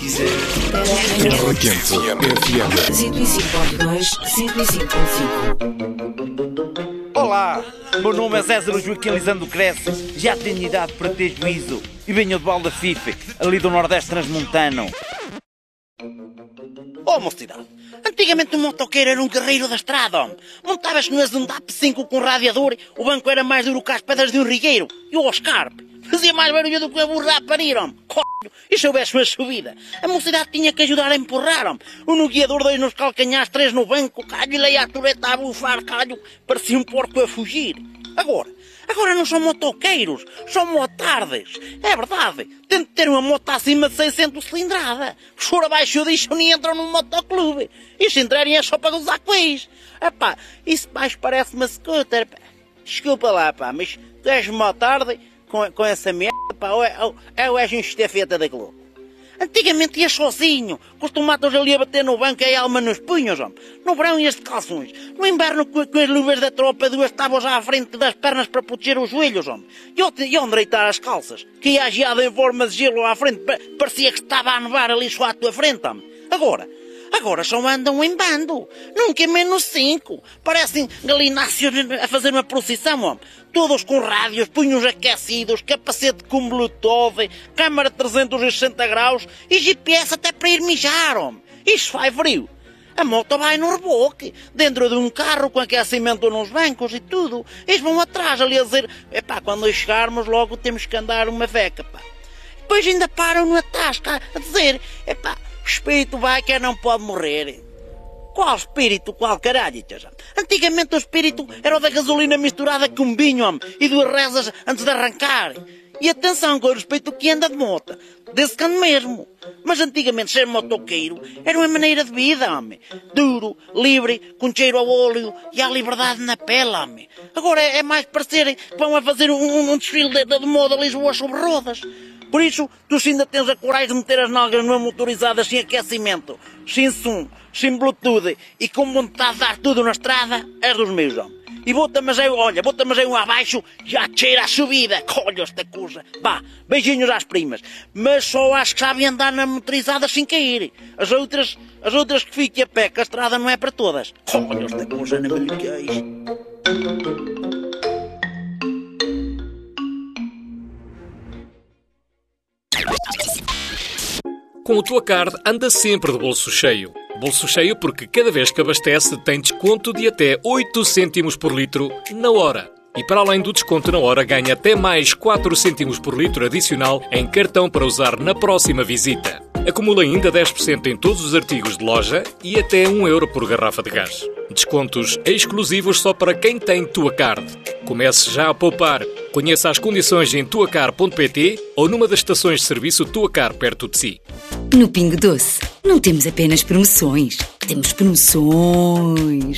quiser. Terra Quente FM 105.2, 105.5. Olá, meu nome é César Joaquim Lisandro Cresce, já tenho idade para ter juízo e venho de Balda Fife, ali do Nordeste Transmontano. Oh, mocidade, antigamente o motoqueiro era um guerreiro da estrada, homem. Montavas no Zundap 5 com radiador, o banco era mais duro que as pedras de um rigueiro, e o Oscar fazia mais barulho do que a burra a parir, homem. E se houvesse uma subida, a mocidade tinha que ajudar a empurrar, homem. Um no guiador, 2 nos calcanhares, 3 no banco, calho, e leia a tureta a bufar, calho, parecia um porco a fugir. Agora não são motoqueiros, são motardes. É verdade, tem de ter uma moto acima de 600 cilindrada. Se for abaixo disso, nem entram num motoclube. E se entrarem é só para gozar com isso. Epá, isso mais parece uma scooter. Pá. Desculpa lá, pá, mas tu és motarde com essa merda, pá, ou és um estafeta da Globo. Antigamente ia sozinho, com os tomates ali a bater no banco e a alma nos punhos, homem. No verão ias de calções. No inverno com as luvas da tropa, 2 tábuas à frente das pernas para proteger os joelhos, homem. E onde deitar as calças? Que ia geada em forma de gelo à frente, parecia que estava a nevar ali só à tua frente, homem. Agora só andam em bando. Nunca menos 5. Parecem galináceos a fazer uma procissão, homem. Todos com rádios, punhos aquecidos, capacete com Bluetooth, câmara 360 graus e GPS até para ir mijar, homem. Isto faz frio. A moto vai no reboque, dentro de um carro com aquecimento nos bancos e tudo. Eles vão atrás ali a dizer, epá, quando chegarmos logo temos que andar uma veca, pá. Depois ainda param no atasca a dizer, epá, o espírito vai que não pode morrer. Qual espírito? Qual caralho? Antigamente o espírito era o da gasolina misturada com vinho, homem, e 2 rezas antes de arrancar. E atenção com o respeito que anda de moto, desse cano mesmo. Mas antigamente ser motoqueiro era uma maneira de vida, homem. Duro, livre, com cheiro ao óleo e à liberdade na pele, homem. Agora é mais parecer que vão a fazer um desfile de moda a Lisboa sobre rodas. Por isso, tu se ainda tens a coragem de meter as nalgas numa motorizada sem aquecimento, sem som, sem Bluetooth e com vontade de dar tudo na estrada, és dos meus, homem. E bota-me um abaixo, já cheira a subida. Olha esta coisa. Vá, beijinhos às primas. Mas só acho que sabem andar na motorizada sem cair. As outras que fiquem a pé, que a estrada não é para todas. Olha esta coisa, não me ligueis. Com a tua card anda sempre de bolso cheio. Bolso cheio porque cada vez que abastece tem desconto de até 8 cêntimos por litro na hora. E para além do desconto na hora, ganha até mais 4 cêntimos por litro adicional em cartão para usar na próxima visita. Acumula ainda 10% em todos os artigos de loja e até €1 por garrafa de gás. Descontos exclusivos só para quem tem Tua Card. Comece já a poupar. Conheça as condições em tuacar.pt ou numa das estações de serviço Tua Car perto de si. No Pingo Doce, não temos apenas promoções, temos promoções.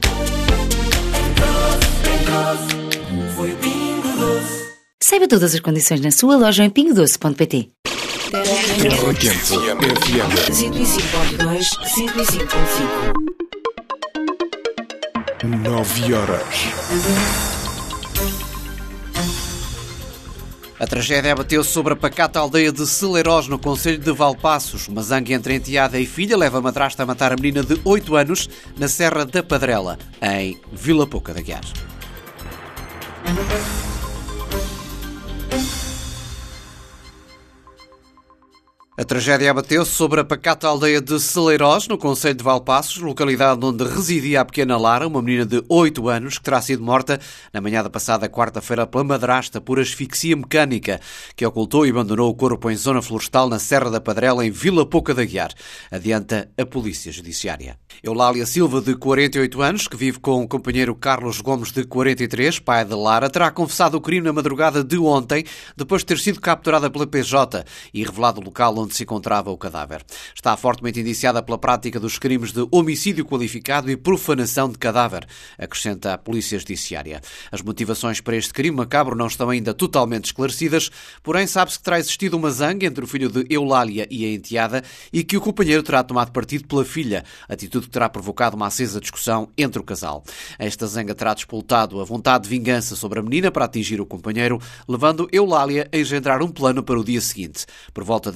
Saiba todas as condições na sua loja em pingodoce.pt. Terra Quente FM 105.2, 105.5. 9 horas. A tragédia abateu-se sobre a pacata aldeia de Celeiros, no concelho de Valpaços. Uma zanga entre enteada e filha leva a madrasta a matar a menina de 8 anos na Serra da Padrela, em Vila Pouca de Aguiar. A tragédia abateu-se sobre a pacata aldeia de Celeiros, no concelho de Valpaços, localidade onde residia a pequena Lara, uma menina de 8 anos, que terá sido morta na manhã da passada quarta-feira pela madrasta por asfixia mecânica, que ocultou e abandonou o corpo em zona florestal na Serra da Padrela, em Vila Pouca de Aguiar, adianta a Polícia Judiciária. Eulália Silva, de 48 anos, que vive com o companheiro Carlos Gomes, de 43, pai de Lara, terá confessado o crime na madrugada de ontem, depois de ter sido capturada pela PJ e revelado o local onde se encontrava o cadáver. Está fortemente indiciada pela prática dos crimes de homicídio qualificado e profanação de cadáver, acrescenta a Polícia Judiciária. As motivações para este crime macabro não estão ainda totalmente esclarecidas, porém sabe-se que terá existido uma zanga entre o filho de Eulália e a enteada e que o companheiro terá tomado partido pela filha, atitude que terá provocado uma acesa discussão entre o casal. Esta zanga terá despoltado a vontade de vingança sobre a menina para atingir o companheiro, levando Eulália a engendrar um plano para o dia seguinte. Por volta das 7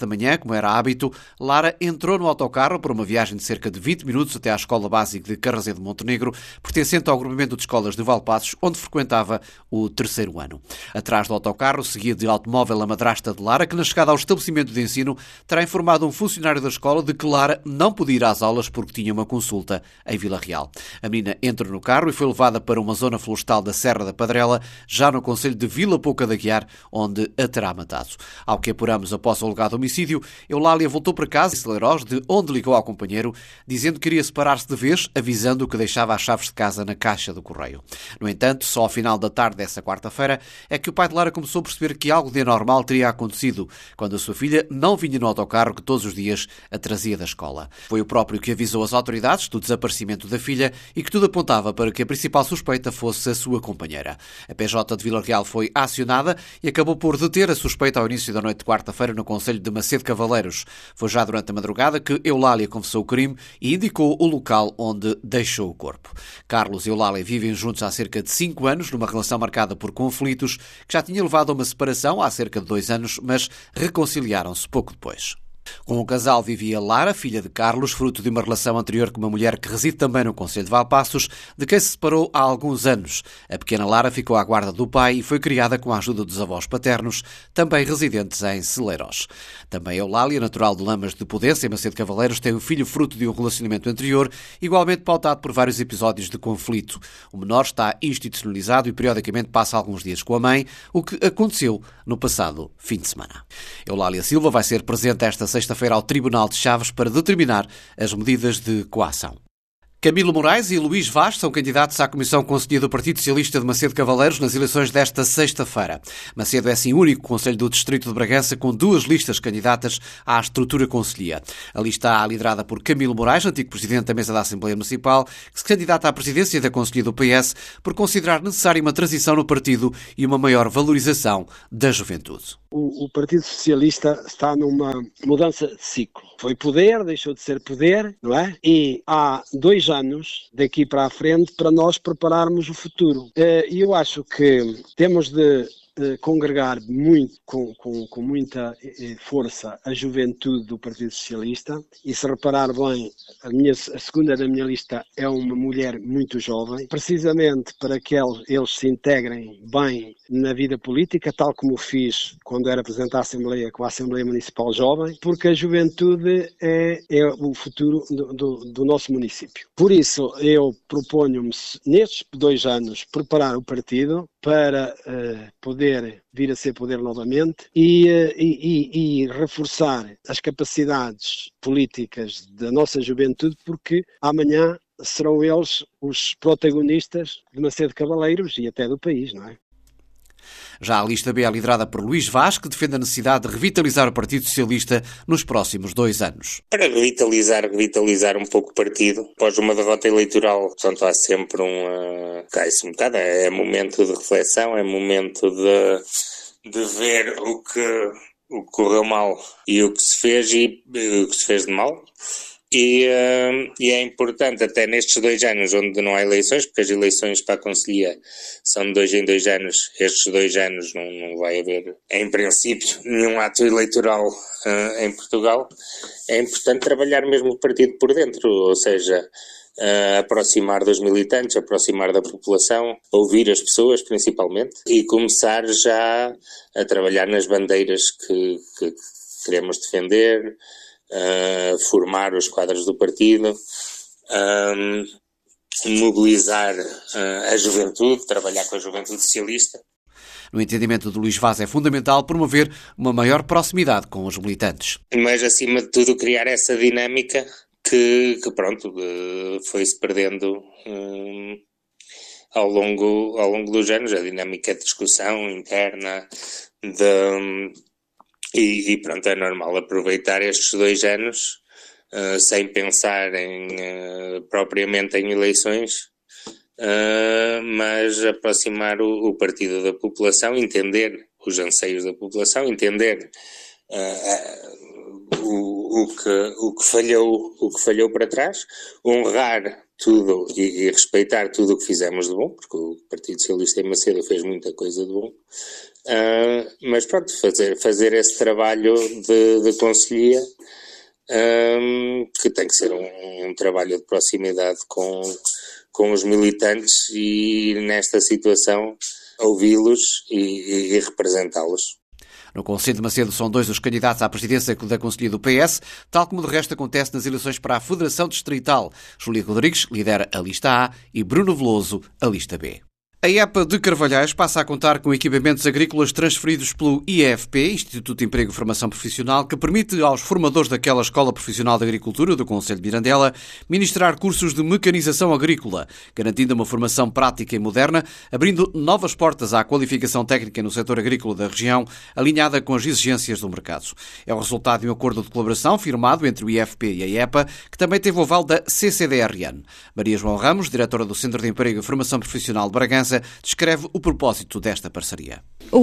da manhã, como era hábito, Lara entrou no autocarro para uma viagem de cerca de 20 minutos até à Escola Básica de Carrasé de Montenegro, pertencente ao agrupamento de escolas de Valpassos, onde frequentava o 3º ano. Atrás do autocarro seguia de automóvel a madrasta de Lara, que na chegada ao estabelecimento de ensino terá informado um funcionário da escola de que Lara não podia ir às aulas porque tinha uma consulta em Vila Real. A menina entra no carro e foi levada para uma zona florestal da Serra da Padrela, já no concelho de Vila Pouca da Guiar, onde a terá matado. Ao que apuramos após o alegado homicídio, Eulália voltou para casa em Celeiros, de onde ligou ao companheiro, dizendo que queria separar-se de vez, avisando que deixava as chaves de casa na caixa do correio. No entanto, só ao final da tarde dessa quarta-feira é que o pai de Lara começou a perceber que algo de anormal teria acontecido, quando a sua filha não vinha no autocarro que todos os dias a trazia da escola. Foi o próprio que avisou as autoridades do desaparecimento da filha e que tudo apontava para que a principal suspeita fosse a sua companheira. A PJ de Vila Real foi acionada e acabou por deter a suspeita ao início da noite de quarta-feira no concelho de Macedo Cavaleiros. Foi já durante a madrugada que Eulália confessou o crime e indicou o local onde deixou o corpo. Carlos e Eulália vivem juntos há cerca de 5 anos, numa relação marcada por conflitos que já tinha levado a uma separação há cerca de 2 anos, mas reconciliaram-se pouco depois. Com o casal vivia Lara, filha de Carlos, fruto de uma relação anterior com uma mulher que reside também no concelho de Valpassos, de quem se separou há alguns anos. A pequena Lara ficou à guarda do pai e foi criada com a ajuda dos avós paternos, também residentes em Celeiros. Também Eulália, natural de Lamas de Pudense, em Macedo Cavaleiros, tem um filho fruto de um relacionamento anterior, igualmente pautado por vários episódios de conflito. O menor está institucionalizado e periodicamente passa alguns dias com a mãe, o que aconteceu no passado fim de semana. Eulália Silva vai ser presente esta sexta-feira ao Tribunal de Chaves para determinar as medidas de coação. Camilo Moraes e Luís Vaz são candidatos à Comissão Conselhia do Partido Socialista de Macedo Cavaleiros nas eleições desta sexta-feira. Macedo é assim o único concelho do Distrito de Bragança com 2 listas candidatas à estrutura concelhia. A lista A, liderada por Camilo Moraes, antigo presidente da mesa da Assembleia Municipal, que se candidata à presidência da Conselhia do PS por considerar necessária uma transição no partido e uma maior valorização da juventude. O Partido Socialista está numa mudança de ciclo. Foi poder, deixou de ser poder, não é? E há 2 anos daqui para a frente para nós prepararmos o futuro. E eu acho que temos de congregar muito, com muita força a juventude do Partido Socialista, e se reparar bem, a segunda da minha lista é uma mulher muito jovem, precisamente para que eles se integrem bem na vida política, tal como fiz quando era presidente da Assembleia, com a Assembleia Municipal Jovem, porque a juventude é o futuro do nosso município. Por isso, eu proponho-me, nestes 2 anos, preparar o partido para poder vir a ser poder novamente e reforçar as capacidades políticas da nossa juventude, porque amanhã serão eles os protagonistas de Macedo Cavaleiros e até do país, não é? Já a lista B é liderada por Luís Vaz, que defende a necessidade de revitalizar o Partido Socialista nos próximos 2 anos. Para revitalizar um pouco o partido, após uma derrota eleitoral, portanto há sempre cai-se um bocado, é momento de reflexão, é momento de ver o que correu mal e o que se fez de mal. E é importante, até nestes 2 anos onde não há eleições, porque as eleições para a Conselhia são de 2 em 2 anos, estes 2 anos não vai haver, em princípio, nenhum ato eleitoral em Portugal. É importante trabalhar mesmo o partido por dentro, ou seja, aproximar dos militantes, aproximar da população, ouvir as pessoas principalmente, e começar já a trabalhar nas bandeiras que queremos defender, formar os quadros do partido, mobilizar a juventude, trabalhar com a juventude socialista. No entendimento de Luís Vaz, é fundamental promover uma maior proximidade com os militantes. Mas, acima de tudo, criar essa dinâmica que foi-se perdendo ao longo dos anos, a dinâmica de discussão interna, E pronto, é normal aproveitar estes 2 anos sem pensar propriamente em eleições, mas aproximar o partido da população, entender os anseios da população, entender o que falhou para trás, honrar tudo e respeitar tudo o que fizemos de bom, porque o Partido Socialista em Macedo fez muita coisa de bom. Mas pronto, fazer esse trabalho de conselhia, que tem que ser um trabalho de proximidade com os militantes e nesta situação ouvi-los e representá-los. No Conselho de Macedo são 2 os candidatos à presidência da Conselhia do PS, tal como de resto acontece nas eleições para a Federação Distrital. Júlia Rodrigues lidera a lista A e Bruno Veloso a lista B. A EPA de Carvalhais passa a contar com equipamentos agrícolas transferidos pelo IEFP, Instituto de Emprego e Formação Profissional, que permite aos formadores daquela Escola Profissional de Agricultura do Concelho de Mirandela ministrar cursos de mecanização agrícola, garantindo uma formação prática e moderna, abrindo novas portas à qualificação técnica no setor agrícola da região, alinhada com as exigências do mercado. É o resultado de um acordo de colaboração firmado entre o IEFP e a EPA, que também teve o aval da CCDRN. Maria João Ramos, diretora do Centro de Emprego e Formação Profissional de Bragança, descreve o propósito desta parceria.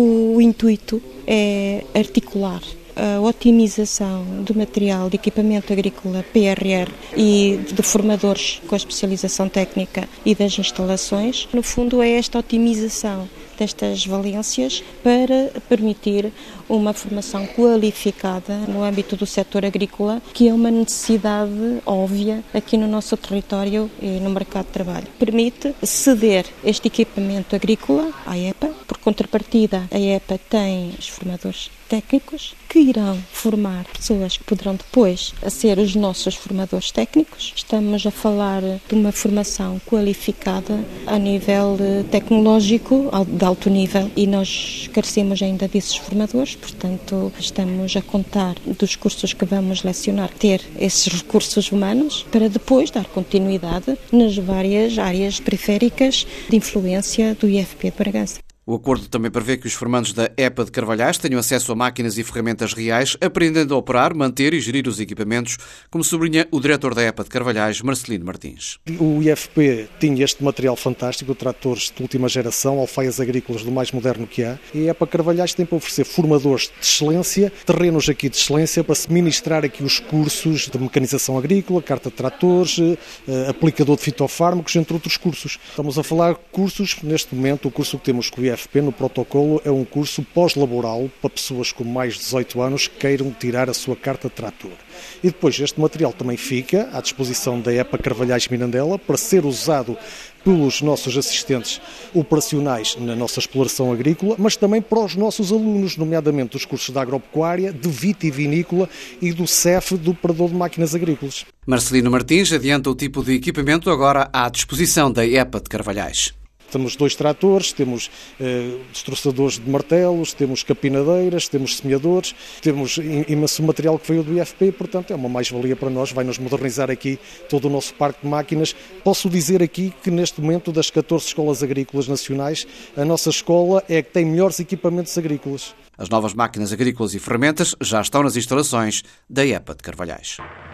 O intuito é articular a otimização do material de equipamento agrícola PRR e de formadores com a especialização técnica e das instalações. No fundo, é esta otimização destas valências para permitir uma formação qualificada no âmbito do setor agrícola, que é uma necessidade óbvia aqui no nosso território e no mercado de trabalho. Permite ceder este equipamento agrícola à EPA, por contrapartida a EPA tem os formadores técnicos que irão formar pessoas que poderão depois ser os nossos formadores técnicos. Estamos a falar de uma formação qualificada a nível tecnológico, de alto nível, e nós carecemos ainda desses formadores, portanto estamos a contar dos cursos que vamos lecionar, ter esses recursos humanos para depois dar continuidade nas várias áreas periféricas de influência do IEFP de Bragança. O acordo também prevê que os formandos da EPA de Carvalhais tenham acesso a máquinas e ferramentas reais, aprendendo a operar, manter e gerir os equipamentos, como sublinha o diretor da EPA de Carvalhais, Marcelino Martins. O IEFP tinha este material fantástico, tratores de última geração, alfaias agrícolas do mais moderno que há, e a EPA Carvalhais tem para oferecer formadores de excelência, terrenos aqui de excelência, para se ministrar aqui os cursos de mecanização agrícola, carta de tratores, aplicador de fitofármacos, entre outros cursos. Estamos a falar de cursos, neste momento, o curso que temos com o IEFP no protocolo é um curso pós-laboral para pessoas com mais de 18 anos que queiram tirar a sua carta de trator. E depois este material também fica à disposição da EPA Carvalhais Mirandela para ser usado pelos nossos assistentes operacionais na nossa exploração agrícola, mas também para os nossos alunos, nomeadamente dos cursos de agropecuária, de vitivinícola e do CEF, do operador de máquinas agrícolas. Marcelino Martins adianta o tipo de equipamento agora à disposição da EPA de Carvalhais. Temos 2 tratores, temos destroçadores de martelos, temos capinadeiras, temos semeadores, temos imenso material que veio do IEFP e, portanto, é uma mais-valia para nós, vai-nos modernizar aqui todo o nosso parque de máquinas. Posso dizer aqui que, neste momento, das 14 escolas agrícolas nacionais, a nossa escola é a que tem melhores equipamentos agrícolas. As novas máquinas agrícolas e ferramentas já estão nas instalações da EPA de Carvalhais.